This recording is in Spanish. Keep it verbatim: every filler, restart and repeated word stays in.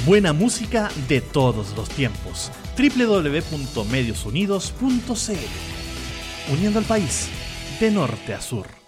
Buena música de todos los tiempos. doble u doble u doble u punto medios unidos punto c l. Uniendo al país de norte a sur.